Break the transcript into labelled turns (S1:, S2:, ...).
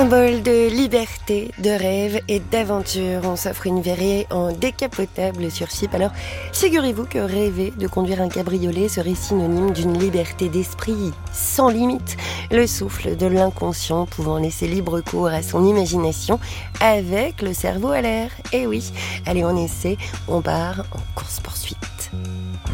S1: Symbole de liberté, de rêve et d'aventure, on s'offre une virée en décapotable sur Chypre. Alors, figurez-vous que rêver de conduire un cabriolet serait synonyme d'une liberté d'esprit sans limite, le souffle de l'inconscient pouvant laisser libre cours à son imagination avec le cerveau à l'air. Eh oui, allez on essaie, on part en course-poursuite.